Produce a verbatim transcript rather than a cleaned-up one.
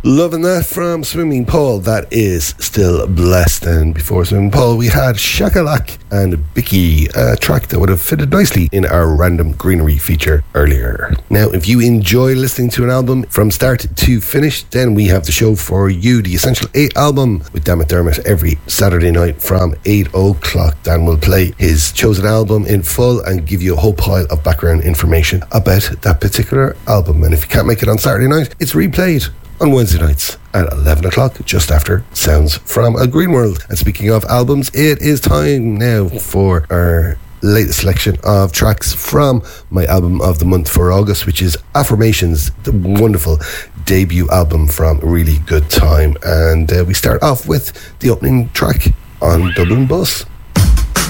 Loving that from Swimming Paul. That is Still Blessed. And before Swimming Paul, we had Shakalak and Bicky, a track that would have fitted nicely in our Random Greenery feature earlier. Now, if you enjoy listening to an album from start to finish, then we have the show for you, the Essential eight album with Dan McDermott every Saturday night from eight o'clock. Dan will play his chosen album in full and give you a whole pile of background information about that particular album. And if you can't make it on Saturday night, it's replayed on Wednesday nights at eleven o'clock, just after Sounds from a Green World. And speaking of albums, it is time now for our latest selection of tracks from my album of the month for August, which is Affirmations, the wonderful debut album from Really Good Time. And uh, we start off with the opening track on Dublin Bus.